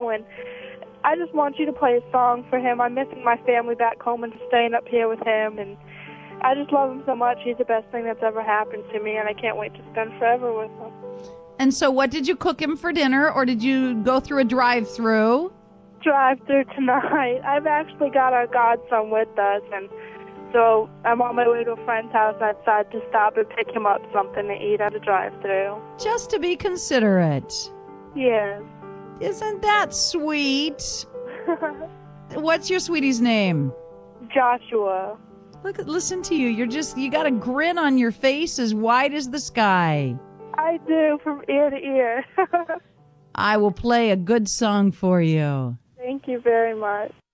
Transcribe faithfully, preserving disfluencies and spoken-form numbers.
you, and I just want you to play a song for him. I'm missing my family back home and staying up here with him, and I just love him so much. He's the best thing that's ever happened to me, and I can't wait to spend forever with him. And so what did you cook him for dinner, or did you go through a drive-through? Drive-through tonight. I've actually got our godson with us, and so I'm on my way to a friend's house, and I decided to stop and pick him up something to eat at a drive-through. Just to be considerate. Yes. Isn't that sweet? What's your sweetie's name? Joshua. Look, listen to you. You're just, you got a grin on your face as wide as the sky. I do, from ear to ear. I will play a good song for you. Thank you very much.